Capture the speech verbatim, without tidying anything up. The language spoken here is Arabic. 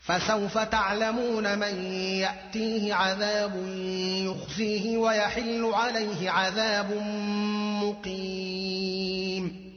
فسوف تعلمون من يأتيه عذاب يخزيه ويحل عليه عذاب مقيم